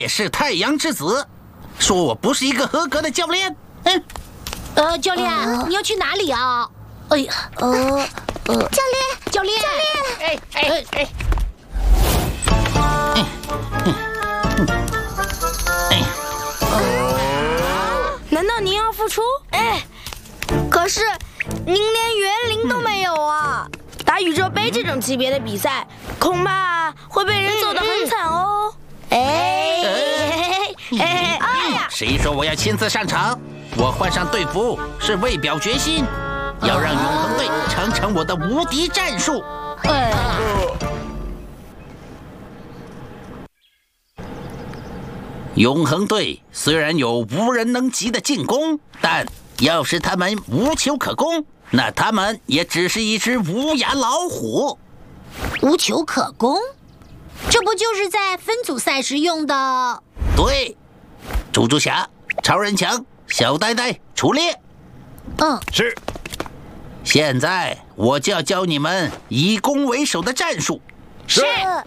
也是太阳之子，说我不是一个合格的教练。 教练，你要去哪里啊？哎呀，教练， 难道您要复出？可是您连园林都没有啊！打宇宙杯这种级别的比赛，恐怕会被人揍得很惨哦。 谁说我要亲自上场？我换上队服是为表决心，要让永恒队尝尝我的无敌战术。永恒队虽然有无人能及的进攻，但要是他们无球可攻，那他们也只是一只无牙老虎。 无球可攻，这不就是在分组赛时用的？ 对，猪猪侠、超人强、小呆呆出列。 是。 现在我就要教你们以攻为守的战术。 是。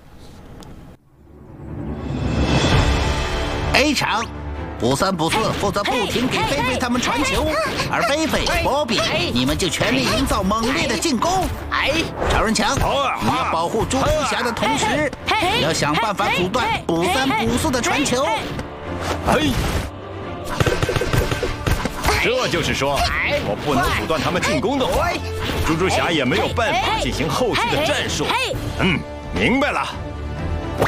A 场，不三不四负责不停给菲菲他们传球，而菲菲、波比，你们就全力营造猛烈的进攻。超人强，你要保护猪猪侠的同时，要想办法阻断不三不四的传球。 这就是说，我不能阻断他们进攻的话，猪猪侠也没有办法进行后续的战术。明白了。